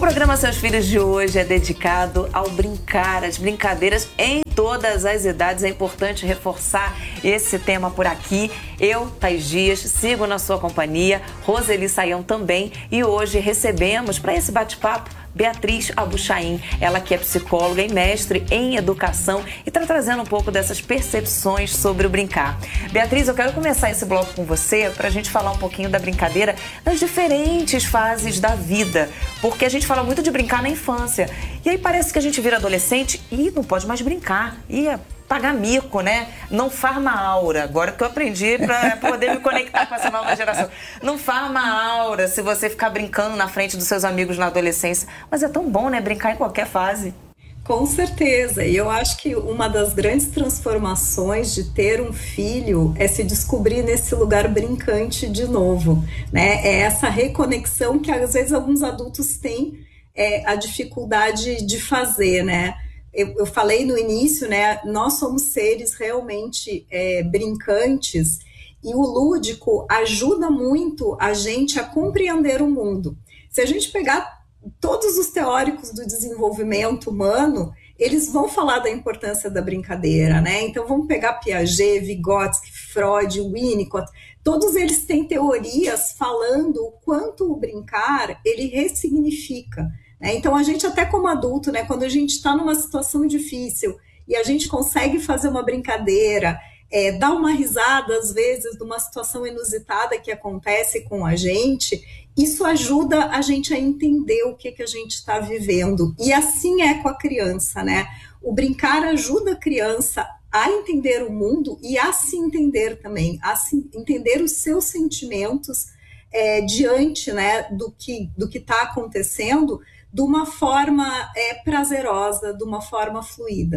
programa Seus Filhos de hoje é dedicado ao brincar, às brincadeiras em todas as idades. É importante reforçar esse tema por aqui. Eu, Thaís Dias, sigo na sua companhia, Roseli Saião também, e hoje recebemos para esse bate-papo Beatriz Abuchain, ela que é psicóloga e mestre em educação e está trazendo um pouco dessas percepções sobre o brincar. Beatriz, eu quero começar esse bloco com você para a gente falar um pouquinho da brincadeira nas diferentes fases da vida, porque a gente fala muito de brincar na infância e aí parece que a gente vira adolescente e não pode mais brincar, pagar mico, né? Não farma aura. Agora que eu aprendi para poder me conectar com essa nova geração. Não farma aura se você ficar brincando na frente dos seus amigos na adolescência. Mas é tão bom, né? Brincar em qualquer fase. Com certeza. E eu acho que uma das grandes transformações de ter um filho é se descobrir nesse lugar brincante de novo, né? É essa reconexão que às vezes alguns adultos têm a dificuldade de fazer, né? Eu falei no início, né? Nós somos seres realmente brincantes e o lúdico ajuda muito a gente a compreender o mundo. Se a gente pegar todos os teóricos do desenvolvimento humano, eles vão falar da importância da brincadeira, né? Então vamos pegar Piaget, Vygotsky, Freud, Winnicott, todos eles têm teorias falando o quanto o brincar ele ressignifica. Então, a gente até como adulto, né, quando a gente está numa situação difícil e a gente consegue fazer uma brincadeira, dar uma risada, às vezes, de uma situação inusitada que acontece com a gente, isso ajuda a gente a entender o que a gente está vivendo. E assim é com a criança, né? O brincar ajuda a criança a entender o mundo e a se entender também, a se entender os seus sentimentos diante, né, do que está acontecendo, de uma forma prazerosa, de uma forma fluida.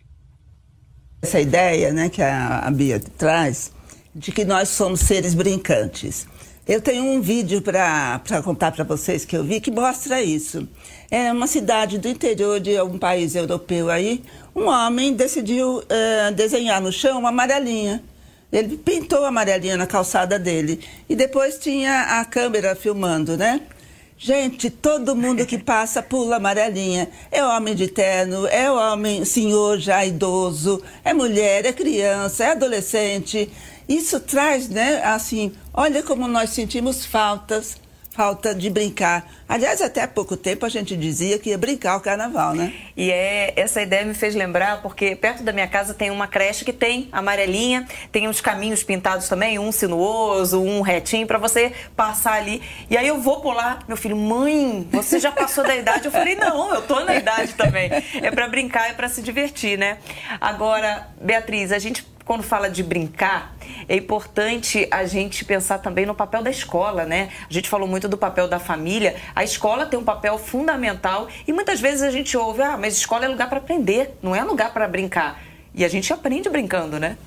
Essa ideia, né, que a Bia traz, de que nós somos seres brincantes. Eu tenho um vídeo para contar para vocês que eu vi que mostra isso. É uma cidade do interior de algum país europeu aí, um homem decidiu desenhar no chão uma amarelinha. Ele pintou a amarelinha na calçada dele e depois tinha a câmera filmando, né? Gente, todo mundo que passa pula amarelinha. É homem de terno, é homem, senhor já idoso, é mulher, é criança, é adolescente. Isso traz, né, assim, olha como nós sentimos falta de brincar. Aliás, até há pouco tempo a gente dizia que ia brincar o carnaval, né? E essa ideia me fez lembrar, porque perto da minha casa tem uma creche que tem amarelinha, tem uns caminhos pintados também, um sinuoso, um retinho, para você passar ali. E aí eu vou pular, meu filho, mãe, você já passou da idade? Eu falei, não, eu tô na idade também. É para brincar, é para se divertir, né? Agora, Beatriz, a gente, quando fala de brincar, é importante a gente pensar também no papel da escola, né? A gente falou muito do papel da família. A escola tem um papel fundamental e muitas vezes a gente ouve, mas escola é lugar para aprender, não é lugar para brincar. E a gente aprende brincando, né?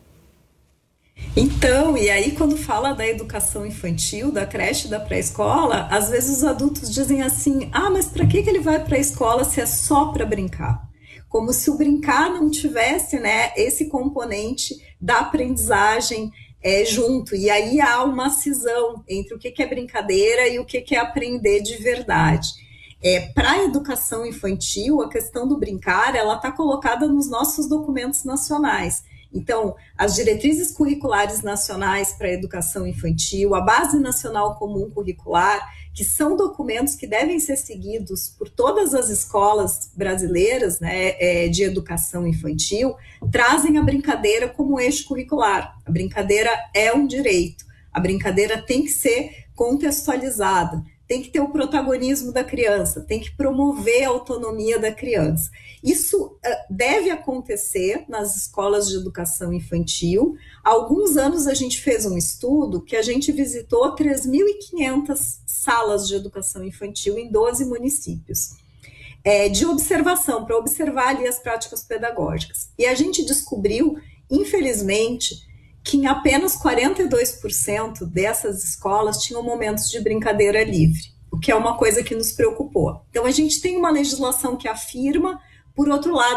Então, e aí quando fala da educação infantil, da creche, da pré-escola, às vezes os adultos dizem assim, mas para que ele vai para a escola se é só para brincar? Como se o brincar não tivesse, né, esse componente da aprendizagem junto. E aí há uma cisão entre o que é brincadeira e o que é aprender de verdade. Para a educação infantil, a questão do brincar, ela está colocada nos nossos documentos nacionais. Então, as diretrizes curriculares nacionais para a educação infantil, a Base Nacional Comum Curricular, que são documentos que devem ser seguidos por todas as escolas brasileiras, né, de educação infantil, trazem a brincadeira como eixo curricular. A brincadeira é um direito, a brincadeira tem que ser contextualizada, tem que ter o protagonismo da criança, tem que promover a autonomia da criança. Isso deve acontecer nas escolas de educação infantil. Há alguns anos a gente fez um estudo que a gente visitou 3.500 salas de educação infantil em 12 municípios, de observação, para observar ali as práticas pedagógicas. E a gente descobriu, infelizmente, que em apenas 42% dessas escolas tinham momentos de brincadeira livre, o que é uma coisa que nos preocupou. Então, a gente tem uma legislação que afirma, por outro lado,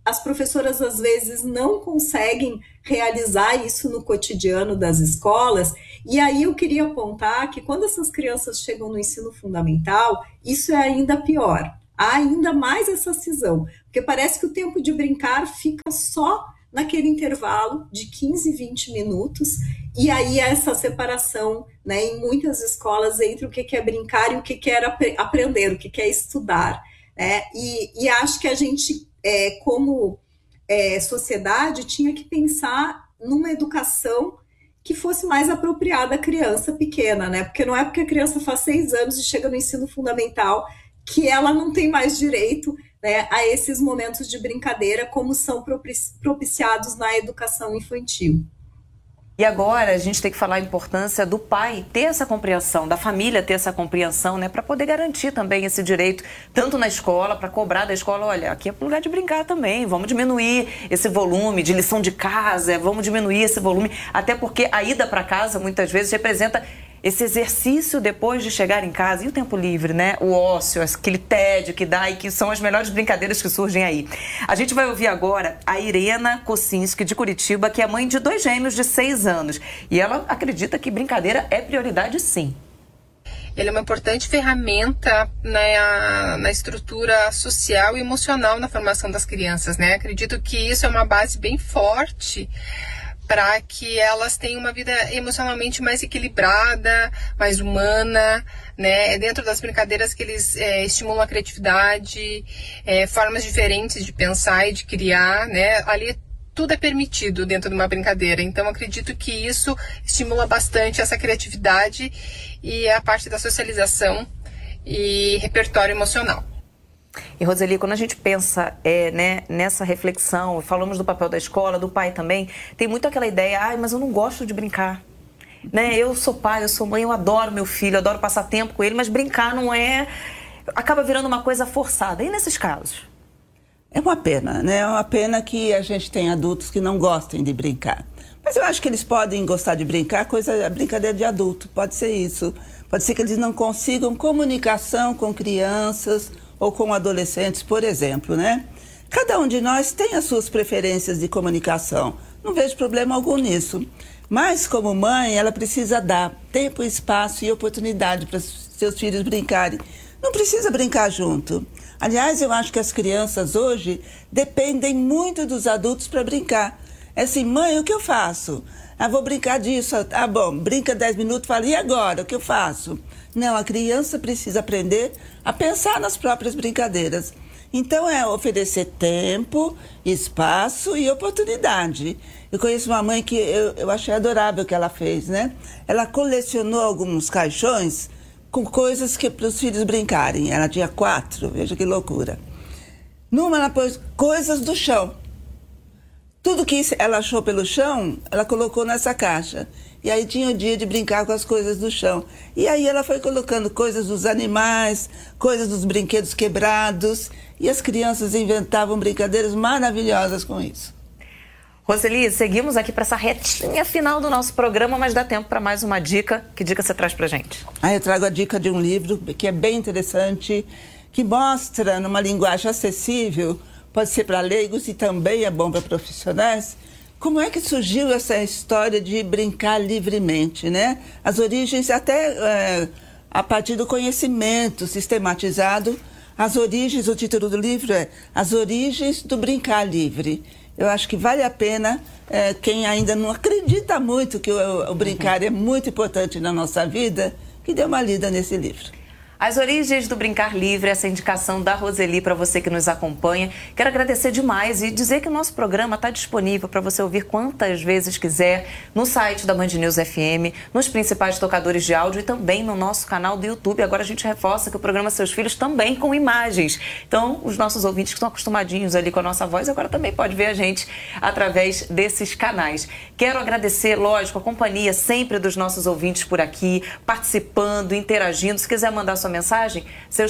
as professoras às vezes não conseguem realizar isso no cotidiano das escolas. E aí eu queria apontar que quando essas crianças chegam no ensino fundamental, isso é ainda pior. Há ainda mais essa cisão, porque parece que o tempo de brincar fica só naquele intervalo de 15, 20 minutos, e aí essa separação, né, em muitas escolas entre o que é brincar e o que é aprender, o que é estudar, né? E acho que a gente, como sociedade, tinha que pensar numa educação que fosse mais apropriada à criança pequena, né? Porque não é porque a criança faz 6 anos e chega no ensino fundamental que ela não tem mais direito, né, a esses momentos de brincadeira como são propiciados na educação infantil. E agora a gente tem que falar a importância do pai ter essa compreensão, da família ter essa compreensão, né, para poder garantir também esse direito, tanto na escola, para cobrar da escola, olha, aqui é lugar de brincar também, vamos diminuir esse volume de lição de casa, vamos diminuir esse volume, até porque a ida para casa muitas vezes representa esse exercício depois de chegar em casa e o tempo livre, né? O ócio, aquele tédio que dá e que são as melhores brincadeiras que surgem aí. A gente vai ouvir agora a Irena Kocinski, de Curitiba, que é mãe de 2 gêmeos de 6 anos. E ela acredita que brincadeira é prioridade, sim. Ele é uma importante ferramenta na estrutura social e emocional na formação das crianças, né? Acredito que isso é uma base bem forte para que elas tenham uma vida emocionalmente mais equilibrada, mais humana, né? É dentro das brincadeiras que eles estimulam a criatividade, formas diferentes de pensar e de criar, né? Ali tudo é permitido dentro de uma brincadeira, então acredito que isso estimula bastante essa criatividade e a parte da socialização e repertório emocional. E, Roseli, quando a gente pensa né, nessa reflexão, falamos do papel da escola, do pai também, tem muito aquela ideia, mas eu não gosto de brincar. Né? Eu sou pai, eu sou mãe, eu adoro meu filho, eu adoro passar tempo com ele, mas brincar não é... acaba virando uma coisa forçada. E nesses casos? É uma pena, né? É uma pena que a gente tem adultos que não gostem de brincar. Mas eu acho que eles podem gostar de brincar, brincadeira de adulto, pode ser isso. Pode ser que eles não consigam comunicação com crianças ou com adolescentes, por exemplo, né? Cada um de nós tem as suas preferências de comunicação. Não vejo problema algum nisso. Mas, como mãe, ela precisa dar tempo, espaço e oportunidade para seus filhos brincarem. Não precisa brincar junto. Aliás, eu acho que as crianças hoje dependem muito dos adultos para brincar. É assim, mãe, o que eu faço? Vou brincar disso. Bom, brinca 10 minutos, fala, e agora, o que eu faço? Não, a criança precisa aprender a pensar nas próprias brincadeiras. Então, é oferecer tempo, espaço e oportunidade. Eu conheço uma mãe que eu achei adorável o que ela fez, né? Ela colecionou alguns caixões com coisas para os filhos brincarem. Ela tinha 4, veja que loucura. Numa, ela pôs coisas do chão. Tudo que ela achou pelo chão, ela colocou nessa caixa. E aí tinha o dia de brincar com as coisas do chão. E aí ela foi colocando coisas dos animais, coisas dos brinquedos quebrados. E as crianças inventavam brincadeiras maravilhosas com isso. Roseli, seguimos aqui para essa retinha final do nosso programa, mas dá tempo para mais uma dica. Que dica você traz para gente? Eu trago a dica de um livro que é bem interessante, que mostra numa linguagem acessível, pode ser para leigos e também é bom para profissionais, como é que surgiu essa história de brincar livremente, né? As origens, até a partir do conhecimento sistematizado, as origens, o título do livro é As Origens do Brincar Livre. Eu acho que vale a pena, quem ainda não acredita muito que o brincar é muito importante na nossa vida, que dê uma lida nesse livro. As Origens do Brincar Livre, essa indicação da Roseli para você que nos acompanha. Quero agradecer demais e dizer que o nosso programa está disponível para você ouvir quantas vezes quiser no site da Band News FM, nos principais tocadores de áudio e também no nosso canal do YouTube. Agora a gente reforça que o programa Seus Filhos também com imagens. Então, os nossos ouvintes que estão acostumadinhos ali com a nossa voz, agora também pode ver a gente através desses canais. Quero agradecer, lógico, a companhia sempre dos nossos ouvintes por aqui, participando, interagindo. Se quiser mandar sua mensagem,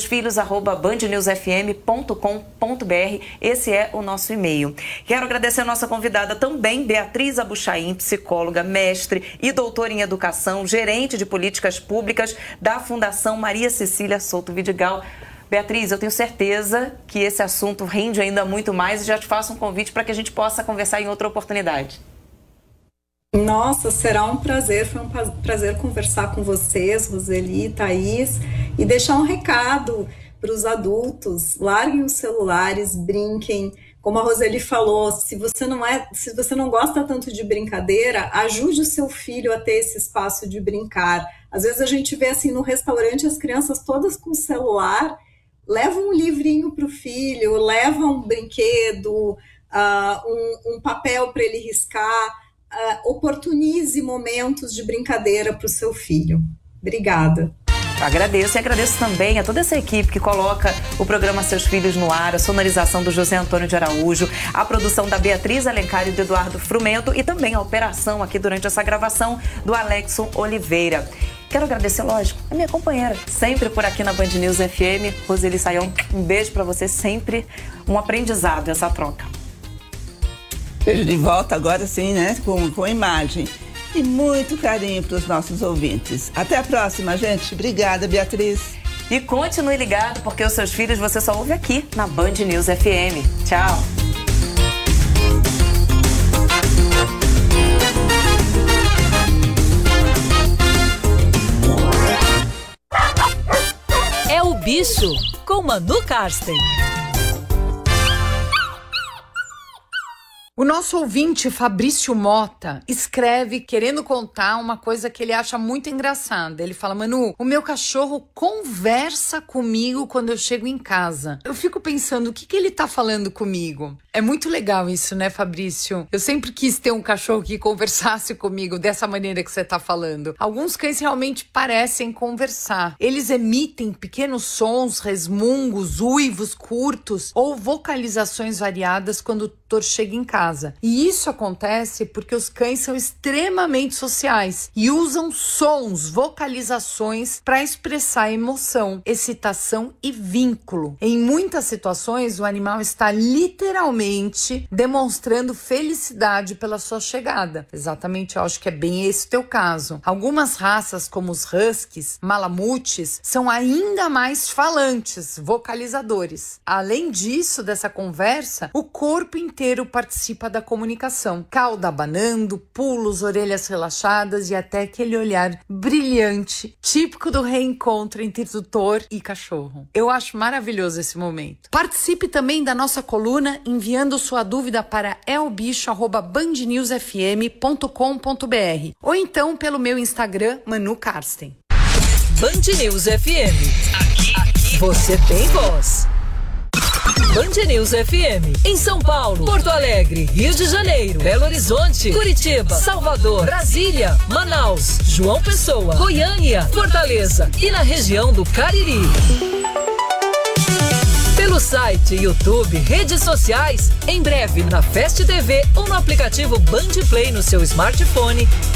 seusfilhos@bandnewsfm.com.br. Esse é o nosso e-mail. Quero agradecer a nossa convidada também, Beatriz Abuchaim, psicóloga, mestre e doutora em educação, gerente de políticas públicas da Fundação Maria Cecília Souto Vidigal. Beatriz, eu tenho certeza que esse assunto rende ainda muito mais e já te faço um convite para que a gente possa conversar em outra oportunidade. Nossa, será um prazer, foi um prazer conversar com vocês, Roseli, Thaís, e deixar um recado para os adultos: larguem os celulares, brinquem. Como a Roseli falou, se você não gosta tanto de brincadeira, ajude o seu filho a ter esse espaço de brincar. Às vezes a gente vê assim no restaurante as crianças todas com o celular, leva um livrinho para o filho, leva um brinquedo, um papel para ele riscar, oportunize momentos de brincadeira para o seu filho. Obrigada. Agradeço e agradeço também a toda essa equipe que coloca o programa Seus Filhos no ar, a sonorização do José Antônio de Araújo, a produção da Beatriz Alencar e do Eduardo Frumento e também a operação aqui durante essa gravação do Alexson Oliveira. Quero agradecer, lógico, a minha companheira, sempre por aqui na Band News FM, Roseli Sayão. Um beijo para você, sempre um aprendizado essa troca. Beijo de volta agora sim, né, com imagem. E muito carinho para os nossos ouvintes. Até a próxima, gente. Obrigada, Beatriz. E continue ligado, porque os seus filhos você só ouve aqui na Band News FM. Tchau. É o Bicho, com Manu Karsten. O nosso ouvinte, Fabrício Mota, escreve querendo contar uma coisa que ele acha muito engraçada. Ele fala: Manu, o meu cachorro conversa comigo quando eu chego em casa. Eu fico pensando, o que ele tá falando comigo? É muito legal isso, né, Fabrício? Eu sempre quis ter um cachorro que conversasse comigo dessa maneira que você tá falando. Alguns cães realmente parecem conversar. Eles emitem pequenos sons, resmungos, uivos curtos ou vocalizações variadas quando o tutor chega em casa. E isso acontece porque os cães são extremamente sociais e usam sons, vocalizações para expressar emoção, excitação e vínculo. Em muitas situações, o animal está literalmente demonstrando felicidade pela sua chegada. Exatamente, eu acho que é bem esse o teu caso. Algumas raças, como os huskies, malamutes, são ainda mais falantes, vocalizadores. Além disso, dessa conversa, o corpo inteiro participa da comunicação. Cauda abanando, pulos, orelhas relaxadas e até aquele olhar brilhante, típico do reencontro entre tutor e cachorro. Eu acho maravilhoso esse momento. Participe também da nossa coluna enviando sua dúvida para elbicho@bandnewsfm.com.br ou então pelo meu Instagram, Manu Karsten. Band News FM. Aqui você tem voz. Band News FM, em São Paulo, Porto Alegre, Rio de Janeiro, Belo Horizonte, Curitiba, Salvador, Brasília, Manaus, João Pessoa, Goiânia, Fortaleza e na região do Cariri. Pelo site, YouTube, redes sociais, em breve na Fast TV ou no aplicativo Band Play no seu smartphone.